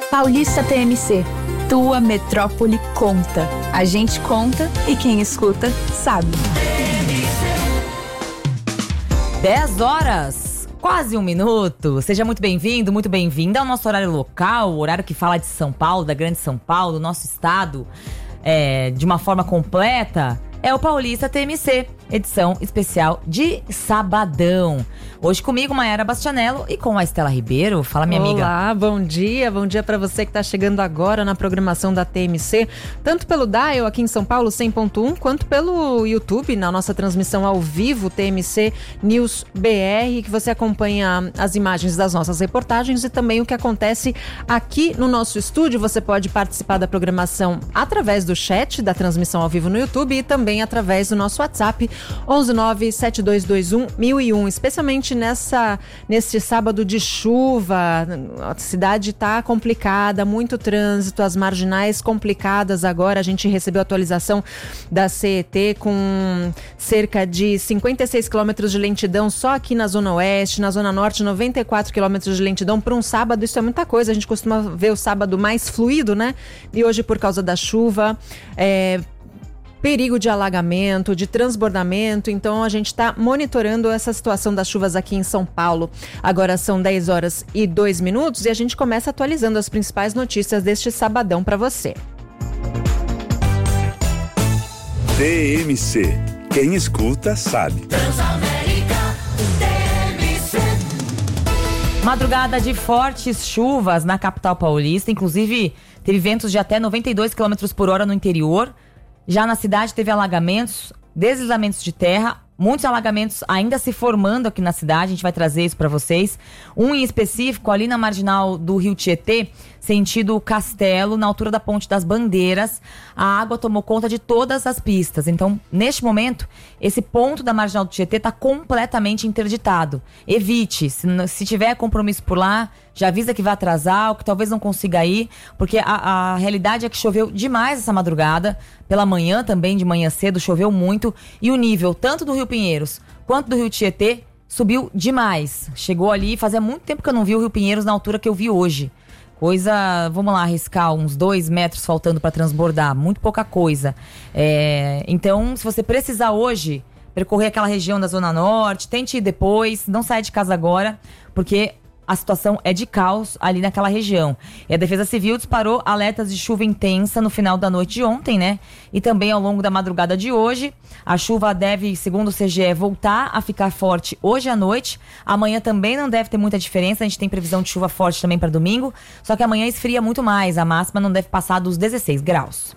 Paulista TMC, tua metrópole conta. A gente conta e quem escuta sabe. 10 horas, quase um minuto. Seja muito bem-vindo, muito bem-vinda ao nosso horário local, o horário que fala de São Paulo, da grande São Paulo, do nosso estado, de uma forma completa. É o Paulista TMC, edição especial de sabadão. Hoje comigo, Mayara Bastianello, e com a Estela Ribeiro. Fala, minha amiga. Olá, bom dia para você que está chegando agora na programação da TMC, tanto pelo Dial aqui em São Paulo 100.1, quanto pelo YouTube, na nossa transmissão ao vivo, TMC News BR, que você acompanha as imagens das nossas reportagens e também o que acontece aqui no nosso estúdio. Você pode participar da programação através do chat da transmissão ao vivo no YouTube e também através do nosso WhatsApp 11972211001, especialmente neste sábado de chuva. A cidade está complicada, muito trânsito, as marginais complicadas agora. A gente recebeu atualização da CET com cerca de 56 quilômetros de lentidão só aqui na Zona Oeste, na Zona Norte 94 quilômetros de lentidão para um sábado. Isso é muita coisa, a gente costuma ver o sábado mais fluido, né? E hoje, por causa da chuva, perigo de alagamento, de transbordamento, então a gente está monitorando essa situação das chuvas aqui em São Paulo. Agora são 10 horas e 2 minutos e a gente começa atualizando as principais notícias deste sabadão para você. TMC, quem escuta sabe. Madrugada de fortes chuvas na capital paulista, inclusive teve ventos de até 92 km por hora no interior. Já na cidade teve alagamentos, deslizamentos de terra, muitos alagamentos ainda se formando aqui na cidade, a gente vai trazer isso para vocês. Um em específico ali na marginal do Rio Tietê, sentido Castelo, na altura da Ponte das Bandeiras. A água tomou conta de todas as pistas. Então, neste momento, esse ponto da marginal do Tietê está completamente interditado. Evite, se tiver compromisso por lá, já avisa que vai atrasar ou que talvez não consiga ir, porque a realidade é que choveu demais essa madrugada. Pela manhã também, de manhã cedo, choveu muito. E o nível, tanto do Rio Pinheiros quanto do Rio Tietê, subiu demais. Chegou ali, fazia muito tempo que eu não vi o Rio Pinheiros na altura que eu vi hoje. Coisa, vamos lá, arriscar uns 2 metros faltando para transbordar, muito pouca coisa. Então, se você precisar hoje percorrer aquela região da Zona Norte, tente ir depois, não saia de casa agora, porque a situação é de caos ali naquela região. E a Defesa Civil disparou alertas de chuva intensa no final da noite de ontem, né? E também ao longo da madrugada de hoje. A chuva deve, segundo o CGE, voltar a ficar forte hoje à noite. Amanhã também não deve ter muita diferença. A gente tem previsão de chuva forte também para domingo. Só que amanhã esfria muito mais. A máxima não deve passar dos 16 graus.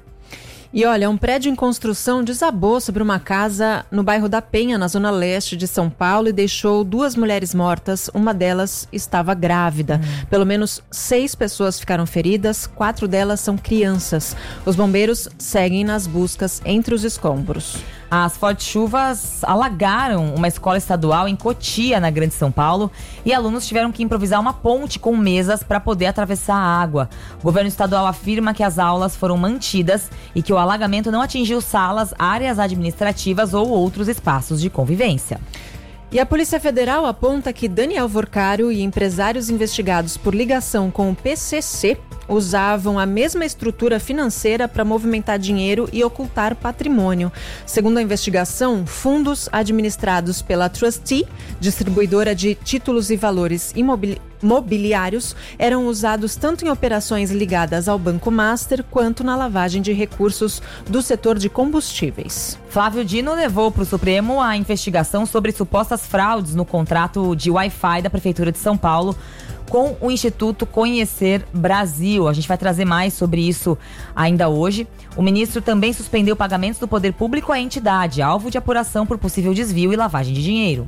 E olha, um prédio em construção desabou sobre uma casa no bairro da Penha, na zona leste de São Paulo, e deixou 2 mulheres mortas. Uma delas estava grávida. Pelo menos 6 pessoas ficaram feridas, 4 delas são crianças. Os bombeiros seguem nas buscas entre os escombros. As fortes chuvas alagaram uma escola estadual em Cotia, na Grande São Paulo, e alunos tiveram que improvisar uma ponte com mesas para poder atravessar a água. O governo estadual afirma que as aulas foram mantidas e que o alagamento não atingiu salas, áreas administrativas ou outros espaços de convivência. E a Polícia Federal aponta que Daniel Vorcário e empresários investigados por ligação com o PCC usavam a mesma estrutura financeira para movimentar dinheiro e ocultar patrimônio. Segundo a investigação, fundos administrados pela Trustee, distribuidora de títulos e valores mobiliários, eram usados tanto em operações ligadas ao Banco Master quanto na lavagem de recursos do setor de combustíveis. Flávio Dino levou para o Supremo a investigação sobre supostas fraudes no contrato de Wi-Fi da Prefeitura de São Paulo com o Instituto Conhecer Brasil. A gente vai trazer mais sobre isso ainda hoje. O ministro também suspendeu pagamentos do poder público à entidade, alvo de apuração por possível desvio e lavagem de dinheiro.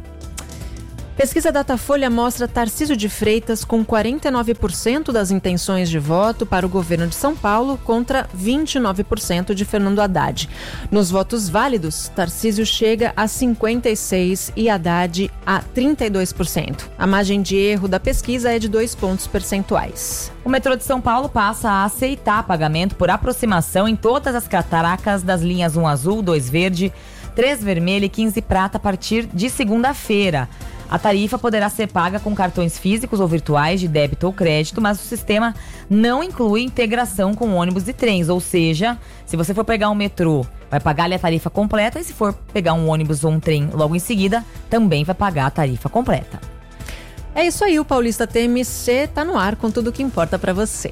Pesquisa Datafolha mostra Tarcísio de Freitas com 49% das intenções de voto para o governo de São Paulo contra 29% de Fernando Haddad. Nos votos válidos, Tarcísio chega a 56% e Haddad a 32%. A margem de erro da pesquisa é de 2 pontos percentuais. O metrô de São Paulo passa a aceitar pagamento por aproximação em todas as cataracas das linhas 1 azul, 2 verde, 3 vermelho e 15 prata a partir de segunda-feira. A tarifa poderá ser paga com cartões físicos ou virtuais de débito ou crédito, mas o sistema não inclui integração com ônibus e trens. Ou seja, se você for pegar um metrô, vai pagar ali a tarifa completa, e se for pegar um ônibus ou um trem logo em seguida, também vai pagar a tarifa completa. É isso aí, o Paulista TMC tá no ar com tudo o que importa para você.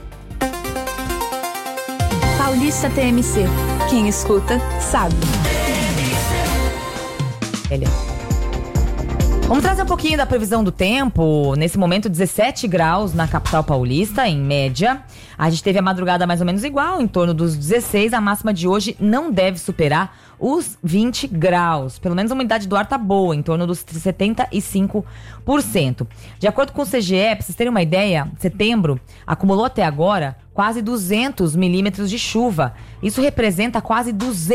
Paulista TMC. Quem escuta, sabe. Vamos trazer um pouquinho da previsão do tempo. Nesse momento, 17 graus na capital paulista, em média. A gente teve a madrugada mais ou menos igual, em torno dos 16. A máxima de hoje não deve superar os 20 graus. Pelo menos a umidade do ar tá boa, em torno dos 75%. De acordo com o CGE, pra vocês terem uma ideia, setembro acumulou até agora quase 200 milímetros de chuva. Isso representa quase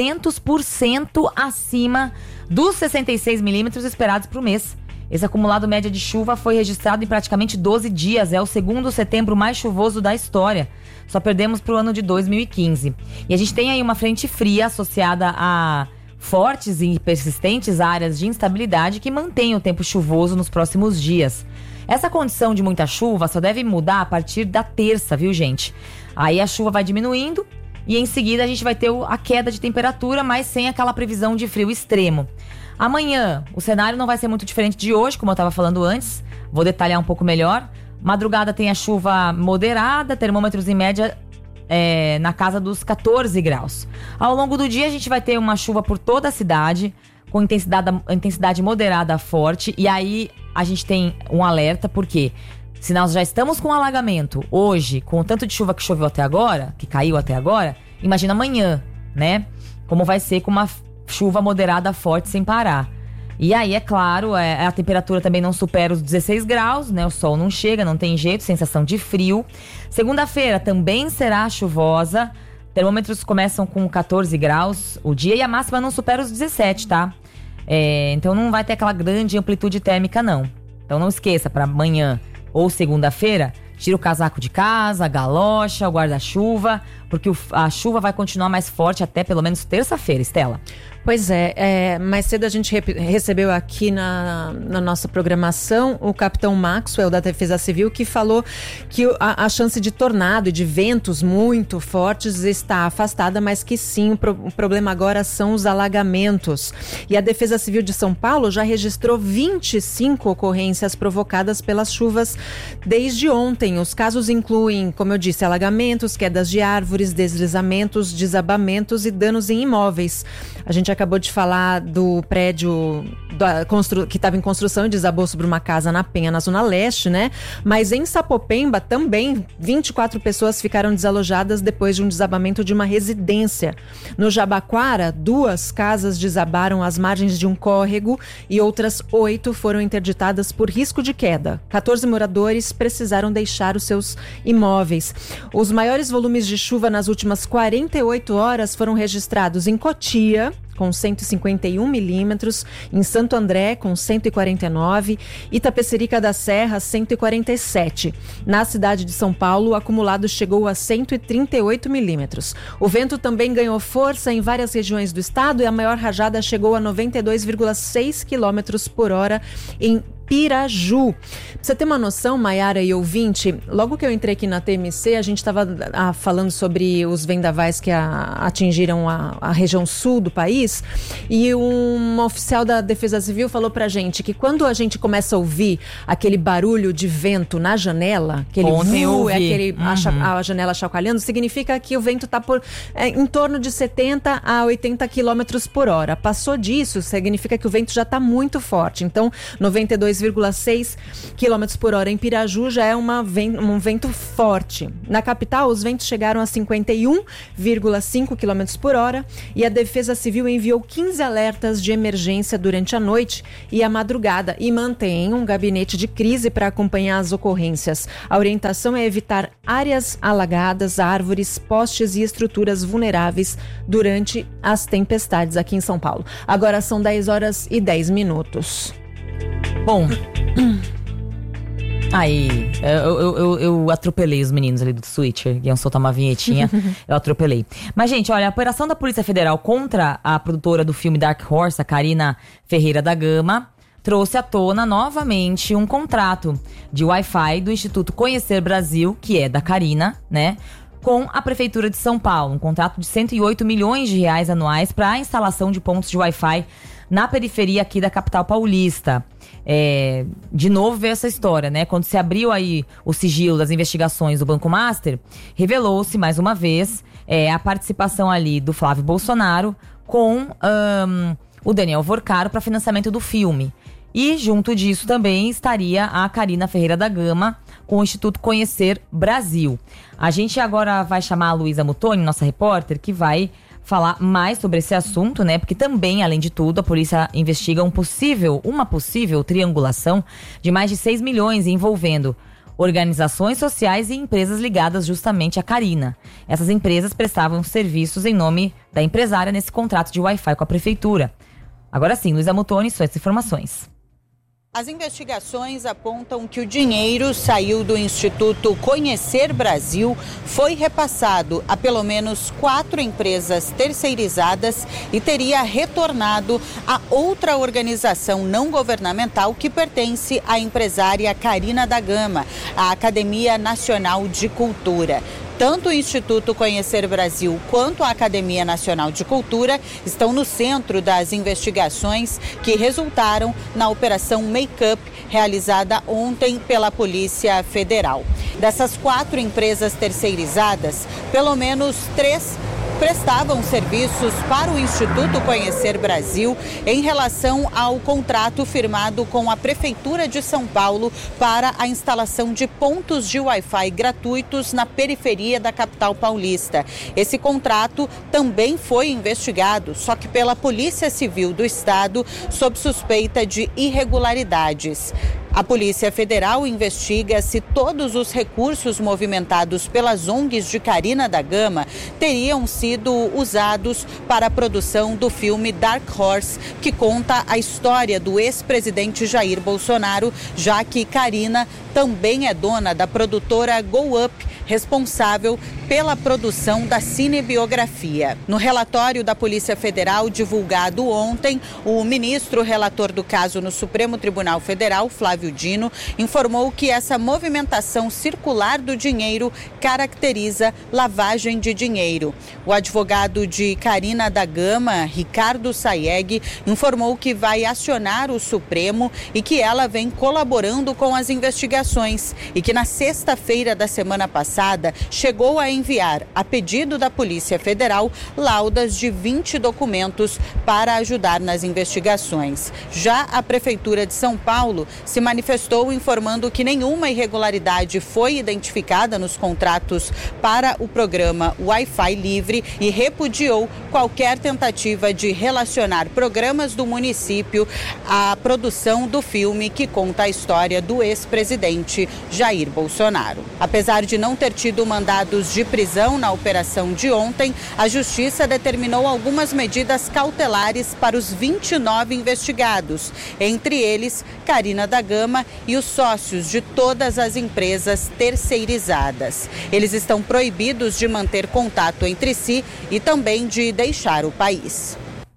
200% acima dos 66 milímetros esperados para o mês. Esse acumulado média de chuva foi registrado em praticamente 12 dias. É o segundo setembro mais chuvoso da história. Só perdemos para o ano de 2015. E a gente tem aí uma frente fria associada a fortes e persistentes áreas de instabilidade que mantêm o tempo chuvoso nos próximos dias. Essa condição de muita chuva só deve mudar a partir da terça, viu, gente? Aí a chuva vai diminuindo e em seguida a gente vai ter a queda de temperatura, mas sem aquela previsão de frio extremo. Amanhã, o cenário não vai ser muito diferente de hoje, como eu estava falando antes. Vou detalhar um pouco melhor. Madrugada tem a chuva moderada, termômetros em média na casa dos 14 graus. Ao longo do dia a gente vai ter uma chuva por toda a cidade, com intensidade moderada a forte. E aí a gente tem um alerta, porque se nós já estamos com alagamento hoje, com o tanto de chuva que choveu até agora, que caiu até agora, imagina amanhã, né? Como vai ser com uma chuva moderada forte sem parar. E aí, é claro, a temperatura também não supera os 16 graus, né? O sol não chega, não tem jeito, sensação de frio. Segunda-feira também será chuvosa. Termômetros começam com 14 graus o dia e a máxima não supera os 17, tá? Então não vai ter aquela grande amplitude térmica, não. Então não esqueça, para amanhã ou segunda-feira, tira o casaco de casa, a galocha, o guarda-chuva, porque a chuva vai continuar mais forte até pelo menos terça-feira, Estela. Pois mais cedo a gente recebeu aqui na nossa programação o capitão Maxwell da Defesa Civil, que falou que a chance de tornado e de ventos muito fortes está afastada, mas que sim, o problema agora são os alagamentos. E a Defesa Civil de São Paulo já registrou 25 ocorrências provocadas pelas chuvas desde ontem. Os casos incluem, como eu disse, alagamentos, quedas de árvores, deslizamentos, desabamentos e danos em imóveis. A gente acabou de falar do prédio que estava em construção e desabou sobre uma casa na Penha, na Zona Leste, né? Mas em Sapopemba também 24 pessoas ficaram desalojadas depois de um desabamento de uma residência. No Jabaquara, 2 casas desabaram às margens de um córrego e outras 8 foram interditadas por risco de queda. 14 moradores precisaram deixar os seus imóveis. Os maiores volumes de chuva nas últimas 48 horas foram registrados em Cotia, com 151 milímetros, em Santo André, com 149, Itapecerica da Serra, 147. Na cidade de São Paulo, o acumulado chegou a 138 milímetros. O vento também ganhou força em várias regiões do estado e a maior rajada chegou a 92,6 quilômetros por hora em Piraju. Pra você ter uma noção, Maiara e ouvinte, logo que eu entrei aqui na TMC, a gente estava falando sobre os vendavais que atingiram a região sul do país, e um oficial da Defesa Civil falou pra gente que quando a gente começa a ouvir aquele barulho de vento na janela, aquele a janela chacoalhando, significa que o vento está em torno de 70 a 80 quilômetros por hora. Passou disso, significa que o vento já está muito forte. Então, 92,6 km por hora em Piraju já é um vento forte. Na capital, os ventos chegaram a 51,5 km por hora e a Defesa Civil enviou 15 alertas de emergência durante a noite e a madrugada e mantém um gabinete de crise para acompanhar as ocorrências. A orientação é evitar áreas alagadas, árvores, postes e estruturas vulneráveis durante as tempestades aqui em São Paulo. Agora são 10 horas e 10 minutos. Bom, aí, eu atropelei os meninos ali do Switcher, iam soltar uma vinhetinha, eu atropelei. Mas, gente, olha, a operação da Polícia Federal contra a produtora do filme Dark Horse, a Karina Ferreira da Gama, trouxe à tona novamente um contrato de Wi-Fi do Instituto Conhecer Brasil, que é da Carina, né? Com a Prefeitura de São Paulo. Um contrato de 108 milhões de reais anuais para a instalação de pontos de Wi-Fi na periferia aqui da capital paulista. De novo veio essa história, né? Quando se abriu aí o sigilo das investigações do Banco Master, revelou-se mais uma vez a participação ali do Flávio Bolsonaro com o Daniel Vorcaro para financiamento do filme. E junto disso também estaria a Carina Ferreira da Gama com o Instituto Conhecer Brasil. A gente agora vai chamar a Luísa Muttoni, nossa repórter, que vai falar mais sobre esse assunto, né? Porque também, além de tudo, a polícia investiga uma possível triangulação de mais de 6 milhões envolvendo organizações sociais e empresas ligadas justamente à Carina. Essas empresas prestavam serviços em nome da empresária nesse contrato de Wi-Fi com a prefeitura. Agora sim, Luísa Muttoni, suas informações. As investigações apontam que o dinheiro saiu do Instituto Conhecer Brasil, foi repassado a pelo menos 4 empresas terceirizadas e teria retornado a outra organização não governamental que pertence à empresária Carina da Gama, a Academia Nacional de Cultura. Tanto o Instituto Conhecer Brasil quanto a Academia Nacional de Cultura estão no centro das investigações que resultaram na Operação Make-up, realizada ontem pela Polícia Federal. Dessas 4 empresas terceirizadas, pelo menos 3 prestavam serviços para o Instituto Conhecer Brasil em relação ao contrato firmado com a Prefeitura de São Paulo para a instalação de pontos de Wi-Fi gratuitos na periferia da capital paulista. Esse contrato também foi investigado, só que pela Polícia Civil do Estado, sob suspeita de irregularidades. A Polícia Federal investiga se todos os recursos movimentados pelas ONGs de Carina da Gama teriam sido usados para a produção do filme Dark Horse, que conta a história do ex-presidente Jair Bolsonaro, já que Carina também é dona da produtora Go Up, responsável pela produção da cinebiografia. No relatório da Polícia Federal divulgado ontem, o ministro relator do caso no Supremo Tribunal Federal, Flávio Dino, informou que essa movimentação circular do dinheiro caracteriza lavagem de dinheiro. O advogado de Carina da Gama, Ricardo Sayeg, informou que vai acionar o Supremo e que ela vem colaborando com as investigações e que na sexta-feira da semana passada chegou a enviar, a pedido da Polícia Federal, laudas de 20 documentos para ajudar nas investigações. Já a Prefeitura de São Paulo se manifestou informando que nenhuma irregularidade foi identificada nos contratos para o programa Wi-Fi Livre e repudiou qualquer tentativa de relacionar programas do município à produção do filme que conta a história do ex-presidente Jair Bolsonaro. Apesar de não ter tido mandados de prisão na operação de ontem, a Justiça determinou algumas medidas cautelares para os 29 investigados, entre eles Carina da Gama e os sócios de todas as empresas terceirizadas. Eles estão proibidos de manter contato entre si e também de deixar o país.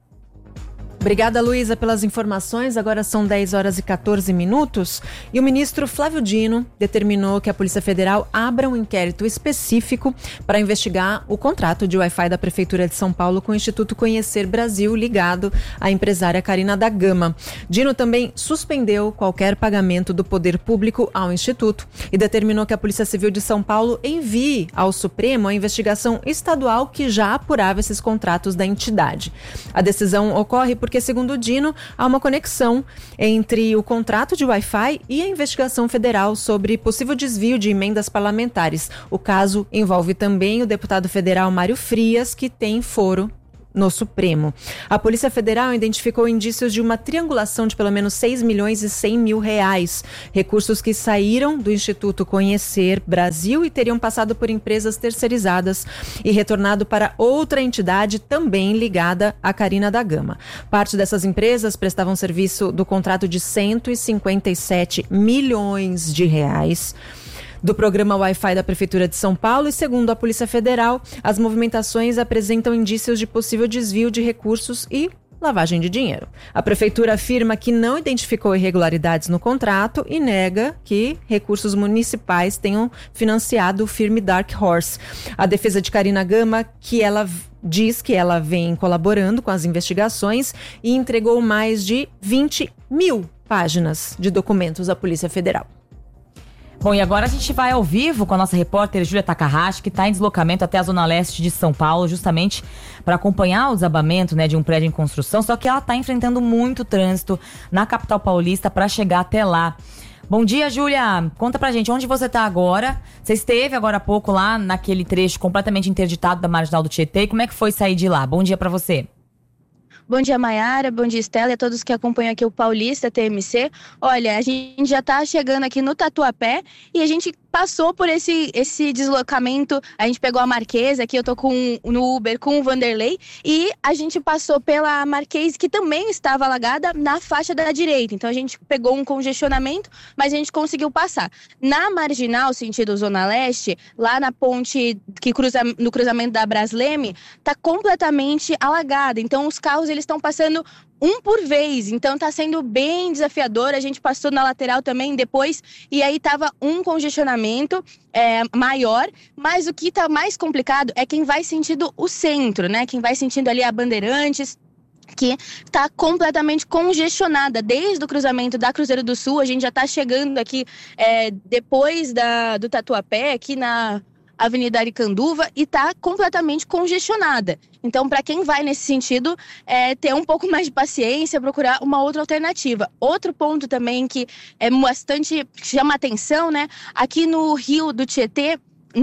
Obrigada, Luísa, pelas informações. Agora são 10 horas e 14 minutos e o ministro Flávio Dino determinou que a Polícia Federal abra um inquérito específico para investigar o contrato de Wi-Fi da Prefeitura de São Paulo com o Instituto Conhecer Brasil, ligado à empresária Carina da Gama. Dino também suspendeu qualquer pagamento do poder público ao Instituto e determinou que a Polícia Civil de São Paulo envie ao Supremo a investigação estadual que já apurava esses contratos da entidade. A decisão ocorre porque, segundo Dino, há uma conexão entre o contrato de Wi-Fi e a investigação federal sobre possível desvio de emendas parlamentares. O caso envolve também o deputado federal Mário Frias, que tem foro no Supremo. A Polícia Federal identificou indícios de uma triangulação de pelo menos 6 milhões e 100 mil reais, recursos que saíram do Instituto Conhecer Brasil e teriam passado por empresas terceirizadas e retornado para outra entidade também ligada à Carina da Gama. Parte dessas empresas prestavam serviço do contrato de 157 milhões de reais do programa Wi-Fi da Prefeitura de São Paulo e, segundo a Polícia Federal, as movimentações apresentam indícios de possível desvio de recursos e lavagem de dinheiro. A prefeitura afirma que não identificou irregularidades no contrato e nega que recursos municipais tenham financiado o firme Dark Horse. A defesa de Karina Gama, que ela diz que ela vem colaborando com as investigações e entregou mais de 20 mil páginas de documentos à Polícia Federal. Bom, e agora a gente vai ao vivo com a nossa repórter Júlia Takahashi, que está em deslocamento até a Zona Leste de São Paulo, justamente para acompanhar o desabamento, né, de um prédio em construção, só que ela está enfrentando muito trânsito na capital paulista para chegar até lá. Bom dia, Júlia. Conta pra gente, onde você está agora? Você esteve agora há pouco lá naquele trecho completamente interditado da Marginal do Tietê, e como é que foi sair de lá? Bom dia para você. Bom dia, Mayara, bom dia, Estela, e a todos que acompanham aqui o Paulista TMC. Olha, a gente já está chegando aqui no Tatuapé e a gente passou por esse deslocamento. A gente pegou a Marquesa, aqui eu tô no Uber com o Vanderlei, e a gente passou pela Marquês, que também estava alagada na faixa da direita. Então a gente pegou um congestionamento, mas a gente conseguiu passar. Na Marginal, sentido Zona Leste, lá na ponte que cruza no cruzamento da Brasleme, tá completamente alagada. Então os carros eles estão passando um por vez, então tá sendo bem desafiador. A gente passou na lateral também depois, e aí tava um congestionamento maior, mas o que tá mais complicado é quem vai sentindo o centro, né? Quem vai sentindo ali a Bandeirantes, que está completamente congestionada desde o cruzamento da Cruzeiro do Sul. A gente já está chegando aqui depois do Tatuapé, aqui na Avenida Aricanduva, e está completamente congestionada. Então, para quem vai nesse sentido, ter um pouco mais de paciência, procurar uma outra alternativa. Outro ponto também que é bastante chama atenção, né? Aqui no Rio do Tietê,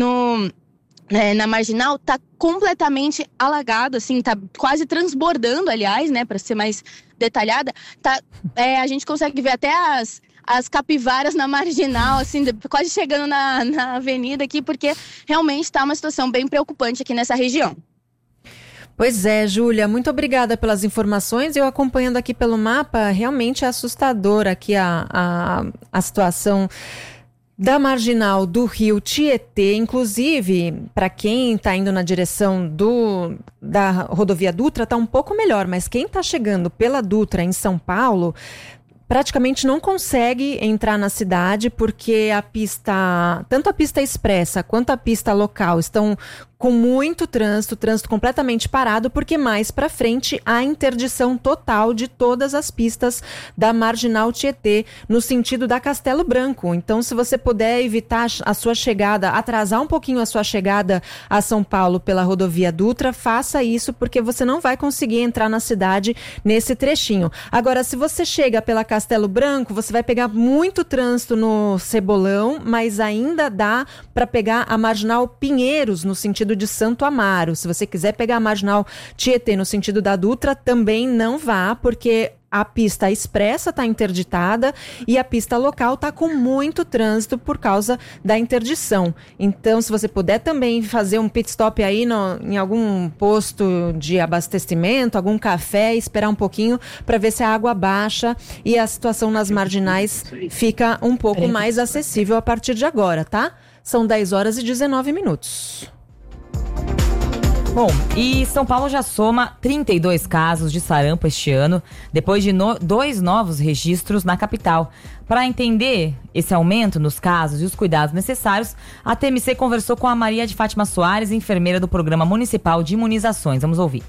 na Marginal, tá completamente alagado, assim, tá quase transbordando, aliás, né, para ser mais detalhada. A gente consegue ver até as capivaras na Marginal, assim, quase chegando na avenida aqui, porque realmente está uma situação bem preocupante aqui nessa região. Pois é, Júlia, muito obrigada pelas informações. Eu acompanhando aqui pelo mapa, realmente é assustadora aqui a situação da Marginal do Rio Tietê. Inclusive, para quem está indo na direção da rodovia Dutra, está um pouco melhor, mas quem está chegando pela Dutra em São Paulo praticamente não consegue entrar na cidade, porque tanto a pista expressa quanto a pista local estão com muito trânsito completamente parado, porque mais para frente há interdição total de todas as pistas da Marginal Tietê, no sentido da Castelo Branco. Então, se você puder evitar a sua chegada, atrasar um pouquinho a sua chegada a São Paulo pela rodovia Dutra, faça isso, porque você não vai conseguir entrar na cidade nesse trechinho. Agora, se você chega pela Castelo Branco, você vai pegar muito trânsito no Cebolão, mas ainda dá para pegar a Marginal Pinheiros, no sentido de Santo Amaro. Se você quiser pegar a Marginal Tietê no sentido da Dutra, também não vá, porque a pista expressa está interditada e a pista local está com muito trânsito por causa da interdição. Então, se você puder também fazer um pit stop aí em algum posto de abastecimento, algum café, esperar um pouquinho para ver se a água baixa e a situação nas marginais fica um pouco mais acessível a partir de agora, tá? São 10h19. Bom, e São Paulo já soma 32 casos de sarampo este ano, depois de 2 novos registros na capital. Para entender esse aumento nos casos e os cuidados necessários, a TMC conversou com a Maria de Fátima Soares, enfermeira do Programa Municipal de Imunizações. Vamos ouvir.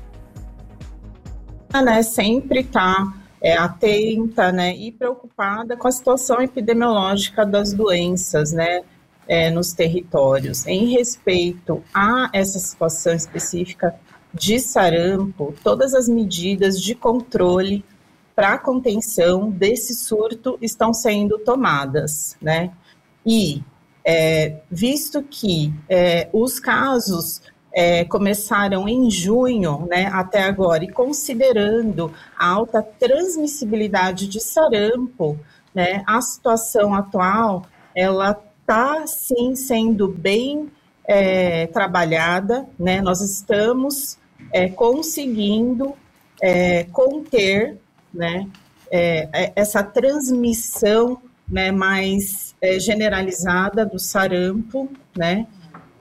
Sempre está atenta, né, e preocupada com a situação epidemiológica das doenças, né, nos territórios. Em respeito a essa situação específica de sarampo, todas as medidas de controle para a contenção desse surto estão sendo tomadas, né? E, visto que os casos começaram em junho, né, até agora, e considerando a alta transmissibilidade de sarampo, né, a situação atual, ela está, sim, sendo bem trabalhada, né? Nós estamos conseguindo conter, né, essa transmissão, né, mais generalizada do sarampo, né?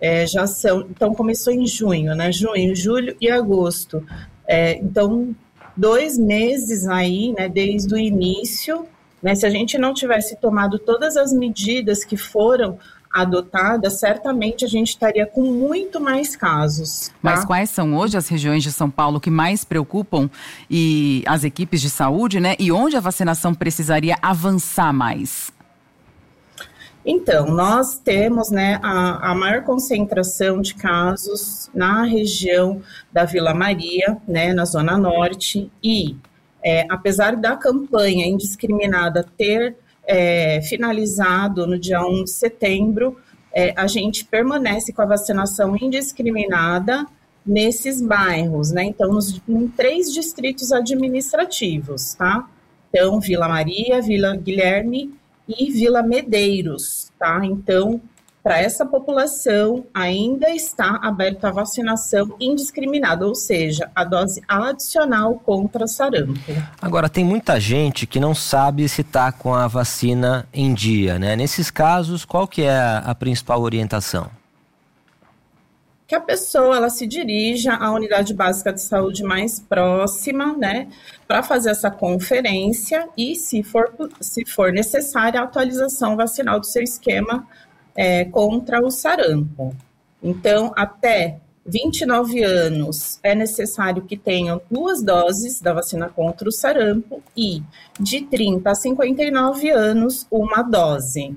Então, começou em junho, né? Junho, julho e agosto. Então, 2 meses aí, né, desde o início, né, se a gente não tivesse tomado todas as medidas que foram adotadas, certamente a gente estaria com muito mais casos. Tá? Mas quais são hoje as regiões de São Paulo que mais preocupam e as equipes de saúde, né? E onde a vacinação precisaria avançar mais? Então, nós temos, né, a maior concentração de casos na região da Vila Maria, né, na Zona Norte, e apesar da campanha indiscriminada ter finalizado no dia 1 de setembro, a gente permanece com a vacinação indiscriminada nesses bairros, né? Então, em 3 distritos administrativos, tá? Então, Vila Maria, Vila Guilherme e Vila Medeiros, tá? Então, para essa população ainda está aberta a vacinação indiscriminada, ou seja, a dose adicional contra sarampo. Agora, tem muita gente que não sabe se está com a vacina em dia, né? Nesses casos, qual que é a principal orientação? Que a pessoa ela se dirija à unidade básica de saúde mais próxima, né, para fazer essa conferência e, se for necessária, a atualização vacinal do seu esquema contra o sarampo. Então, até 29 anos é necessário que tenham 2 doses da vacina contra o sarampo e de 30 a 59 anos, 1 dose.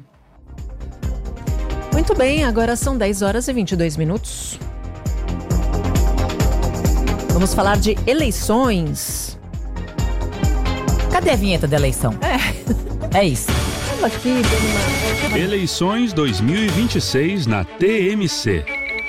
Muito bem, agora são 10 horas e 22 minutos. Vamos falar de eleições. Cadê a vinheta da eleição? É isso. Eleições 2026 na TMC.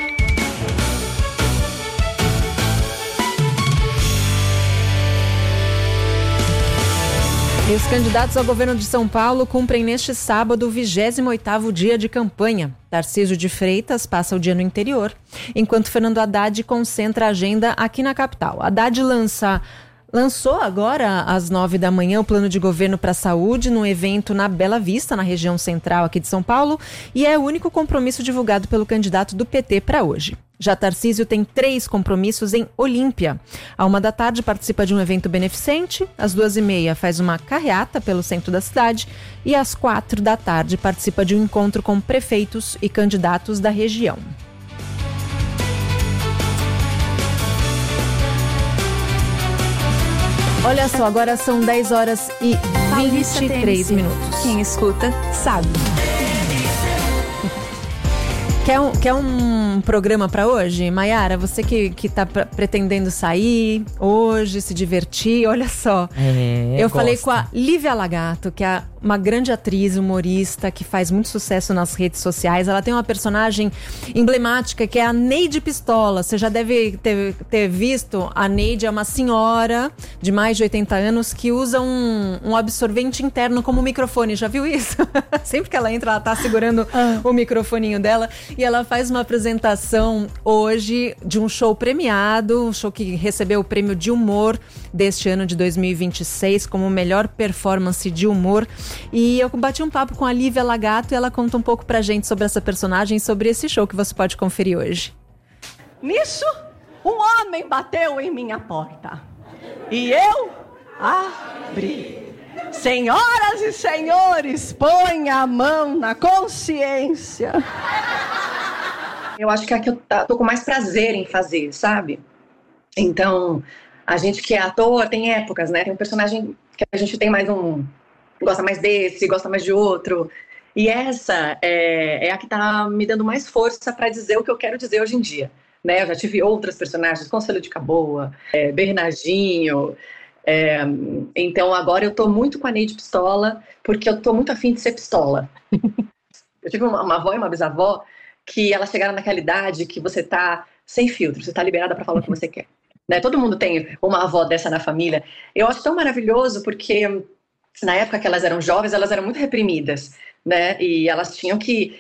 E os candidatos ao governo de São Paulo cumprem neste sábado o 28º dia de campanha. Tarcísio de Freitas passa o dia no interior, enquanto Fernando Haddad concentra a agenda aqui na capital. Haddad lançou agora às 9 da manhã o plano de governo para a saúde num evento na Bela Vista, na região central aqui de São Paulo, e é o único compromisso divulgado pelo candidato do PT para hoje. Já Tarcísio tem 3 compromissos em Olímpia. À 1 da tarde participa de um evento beneficente, às 2h30 faz uma carreata pelo centro da cidade e às 4 da tarde participa de um encontro com prefeitos e candidatos da região. Olha só, agora são 10 horas e 23 minutos. Quem escuta, sabe. Quer um programa para hoje? Maiara, você que tá pretendendo sair hoje, se divertir, olha só. Eu falei com a Lívia Lagato, que é uma grande atriz, humorista, que faz muito sucesso nas redes sociais. Ela tem uma personagem emblemática que é a Neide Pistola. Você já deve ter visto. A Neide é uma senhora de mais de 80 anos que usa um absorvente interno como microfone. Já viu isso? Sempre que ela entra, ela tá segurando o microfoninho dela. E ela faz uma apresentação hoje de um show premiado, um show que recebeu o prêmio de humor deste ano de 2026 como melhor performance de humor. E eu bati um papo com a Lívia Lagato e ela conta um pouco pra gente sobre essa personagem, sobre esse show que você pode conferir hoje. Nisso, um homem bateu em minha porta e eu abri. Senhoras e senhores, põe a mão na consciência. Eu acho que é a que eu tô com mais prazer em fazer, sabe? Então, a gente que é ator tem épocas, né? Tem um personagem que a gente tem mais gosta mais desse, gosta mais de outro. E essa é a que tá me dando mais força para dizer o que eu quero dizer hoje em dia, né? Eu já tive outras personagens, Conselho de Caboa, Bernardinho. Então agora eu tô muito com a Neide Pistola, porque eu tô muito afim de ser pistola. Eu tive uma avó e uma bisavó que elas chegaram naquela idade que você tá sem filtro, você tá liberada para falar o que você quer, né? Todo mundo tem uma avó dessa na família. Eu acho tão maravilhoso porque na época que elas eram jovens, elas eram muito reprimidas, né? E elas tinham que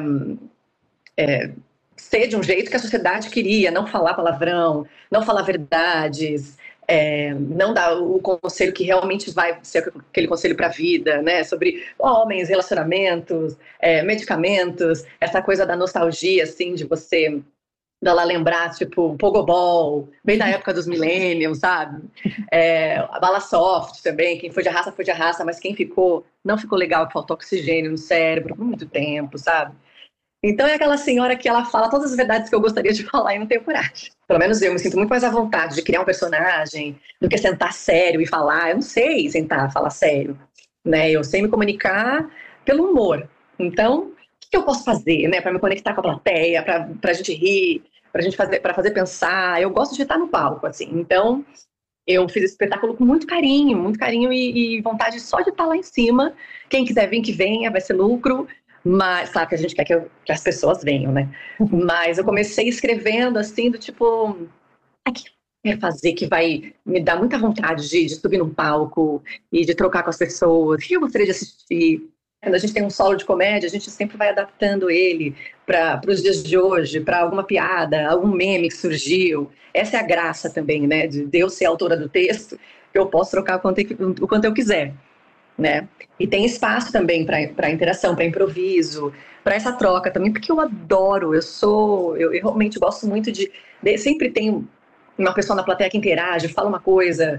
ser de um jeito que a sociedade queria, não falar palavrão, não falar verdades, não dar o conselho que realmente vai ser aquele conselho para a vida, né? Sobre homens, relacionamentos, medicamentos, essa coisa da nostalgia, assim, de você dela lembrar, tipo, Pogobol, bem da época dos Millennials, sabe? A Bala Soft também, quem foi de arraça, mas quem ficou, não ficou legal, que faltou oxigênio no cérebro por muito tempo, sabe? Então é aquela senhora que ela fala todas as verdades que eu gostaria de falar e não tenho coragem. Pelo menos eu me sinto muito mais à vontade de criar um personagem do que sentar sério e falar. Eu não sei sentar, falar sério, né? Eu sei me comunicar pelo humor. Então, o que eu posso fazer, né? Para me conectar com a plateia, pra gente rir, para fazer pensar. Eu gosto de estar no palco, assim. Então, eu fiz esse espetáculo com muito carinho e vontade só de estar lá em cima. Quem quiser vir, que venha, vai ser lucro. Mas, claro que a gente quer que as pessoas venham, né? Mas eu comecei escrevendo, assim, do tipo, o que eu quero fazer que vai me dar muita vontade de subir num palco e de trocar com as pessoas? O que eu gostaria de assistir? Quando a gente tem um solo de comédia, a gente sempre vai adaptando ele para os dias de hoje, para alguma piada, algum meme que surgiu. Essa é a graça também, né? De eu ser autora do texto, que eu posso trocar o quanto eu quiser, né? E tem espaço também para interação, para improviso, para essa troca também, porque eu adoro, eu realmente gosto muito de sempre tem uma pessoa na plateia que interage, fala uma coisa,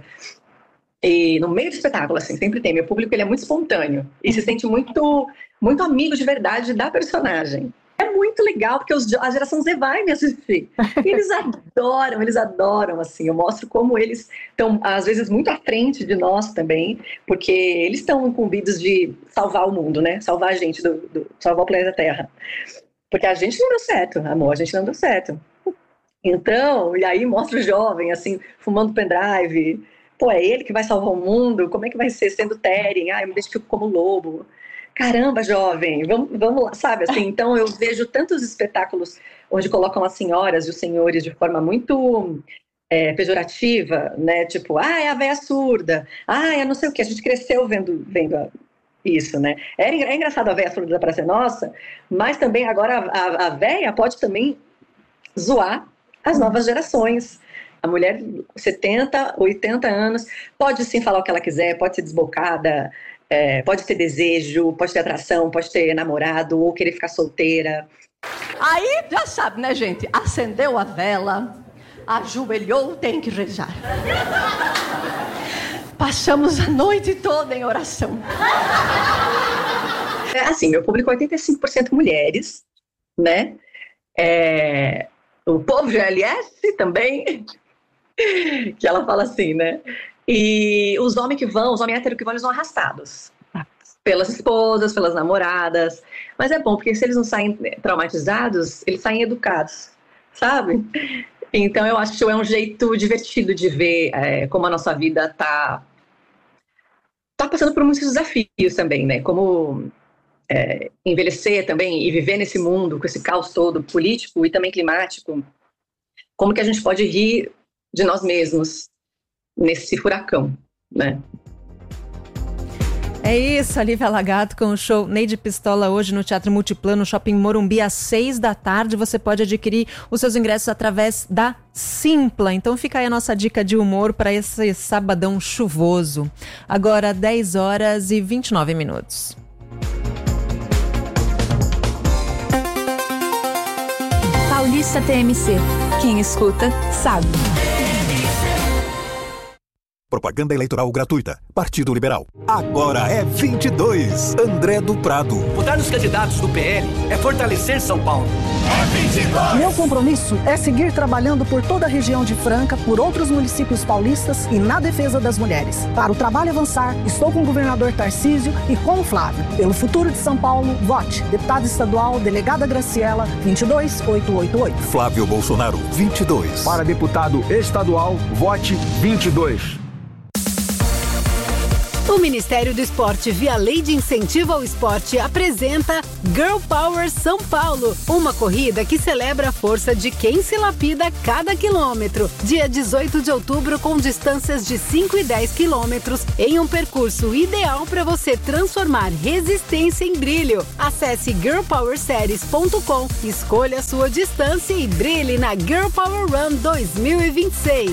e no meio do espetáculo, assim, sempre tem. Meu público, ele é muito espontâneo e se sente muito, muito amigo de verdade da personagem. É muito legal, porque a geração Z vai me assistir. E eles adoram, assim. Eu mostro como eles estão, às vezes, muito à frente de nós também, porque eles estão incumbidos de salvar o mundo, né? Salvar a gente, salvar o planeta Terra. Porque a gente não deu certo, amor, a gente não deu certo. Então, e aí mostra o jovem, assim, fumando pendrive. Pô, é ele que vai salvar o mundo? Como é que vai ser sendo Teren? Eu me identifico como lobo. Caramba, jovem, vamos lá, sabe, assim, então eu vejo tantos espetáculos onde colocam as senhoras e os senhores de forma muito pejorativa, né, tipo, é a véia surda, é não sei o que, a gente cresceu vendo isso, né, é engraçado a véia surda da Praça é Nossa, mas também agora a véia pode também zoar as novas gerações. A mulher, 70, 80 anos, pode sim falar o que ela quiser, pode ser desbocada, pode ter desejo, pode ter atração, pode ter namorado ou querer ficar solteira. Aí já sabe, né, gente? Acendeu a vela, ajoelhou, tem que rezar. Passamos a noite toda em oração. Assim, meu público é 85% mulheres, né? O povo GLS também, que ela fala assim, né? E os homens héteros que vão, eles vão arrastados pelas esposas, pelas namoradas. Mas é bom, porque se eles não saem traumatizados, eles saem educados, sabe? Então eu acho que é um jeito divertido de ver como a nossa vida tá passando por muitos desafios também, né? Como envelhecer também e viver nesse mundo com esse caos todo político e também climático. Como que a gente pode rir de nós mesmos nesse furacão, né? É isso, a Lívia Lagato com o show Neide Pistola hoje no Teatro Multiplano, Shopping Morumbi, às 18h. Você pode adquirir os seus ingressos através da Simpla. Então fica aí a nossa dica de humor para esse sabadão chuvoso. Agora 10h29. Paulista TMC. Quem escuta, sabe. Propaganda eleitoral gratuita. Partido Liberal. Agora é 22. André do Prado. Votar nos candidatos do PL é fortalecer São Paulo. É 22. Meu compromisso é seguir trabalhando por toda a região de Franca, por outros municípios paulistas e na defesa das mulheres. Para o trabalho avançar, estou com o governador Tarcísio e com o Flávio. Pelo futuro de São Paulo, vote. Deputada estadual, delegada Graciela, 22888. Flávio Bolsonaro, 22. Para deputado estadual, vote 22. O Ministério do Esporte, via Lei de Incentivo ao Esporte, apresenta Girl Power São Paulo, uma corrida que celebra a força de quem se lapida cada quilômetro. Dia 18 de outubro, com distâncias de 5 e 10 quilômetros, em um percurso ideal para você transformar resistência em brilho. Acesse girlpowerseries.com, escolha a sua distância e brilhe na Girl Power Run 2026.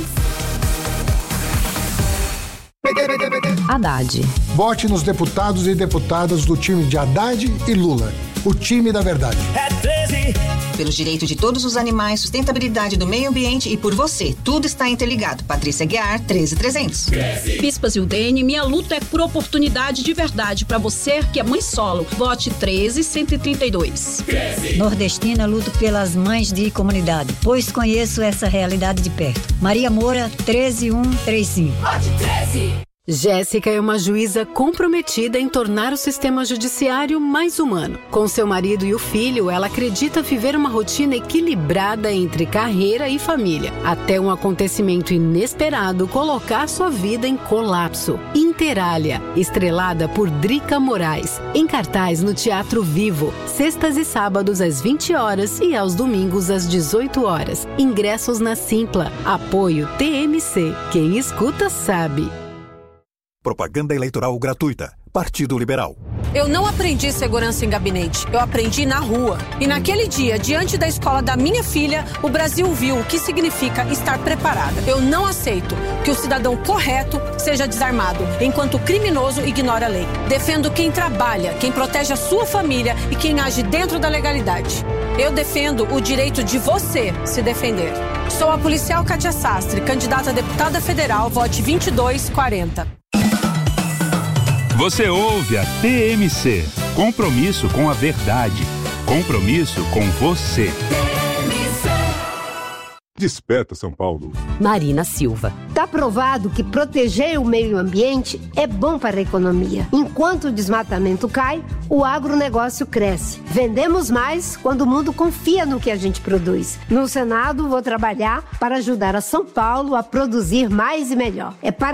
Haddad. Vote nos deputados e deputadas do time de Haddad e Lula. O time da verdade. É 13, pelos direitos de todos os animais, sustentabilidade do meio ambiente e por você. Tudo está interligado. Patrícia Guiar, 13300. Pispas e UDN, minha luta é por oportunidade de verdade para você que é mãe solo. Vote 13132. Nordestina, luto pelas mães de comunidade, pois conheço essa realidade de perto. Maria Moura, 13135. Vote 13. Jéssica é uma juíza comprometida em tornar o sistema judiciário mais humano. Com seu marido e o filho, ela acredita viver uma rotina equilibrada entre carreira e família, até um acontecimento inesperado colocar sua vida em colapso. Interália, estrelada por Drica Moraes, em cartaz no Teatro Vivo, sextas e sábados às 20 horas e aos domingos às 18 horas. Ingressos na Simpla. Apoio TMC. Quem escuta sabe. Propaganda eleitoral gratuita. Partido Liberal. Eu não aprendi segurança em gabinete, eu aprendi na rua. E naquele dia, diante da escola da minha filha, o Brasil viu o que significa estar preparada. Eu não aceito que o cidadão correto seja desarmado, enquanto o criminoso ignora a lei. Defendo quem trabalha, quem protege a sua família e quem age dentro da legalidade. Eu defendo o direito de você se defender. Sou a policial Kátia Sastre, candidata a deputada federal, vote 2240. Você ouve a TMC. Compromisso com a verdade. Compromisso com você. Desperta, São Paulo. Marina Silva. Está provado que proteger o meio ambiente é bom para a economia. Enquanto o desmatamento cai, o agronegócio cresce. Vendemos mais quando o mundo confia no que a gente produz. No Senado, vou trabalhar para ajudar a São Paulo a produzir mais e melhor. É para